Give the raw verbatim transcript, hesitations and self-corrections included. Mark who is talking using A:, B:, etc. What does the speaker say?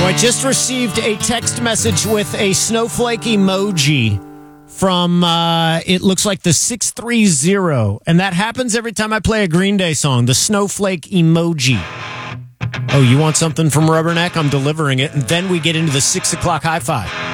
A: I just received a text message with a snowflake emoji from, uh, it looks like the six three zero. And that happens every time I play a Green Day song, the snowflake emoji. Oh, you want something from Rubberneck? I'm delivering it. And then we get into the six o'clock high five.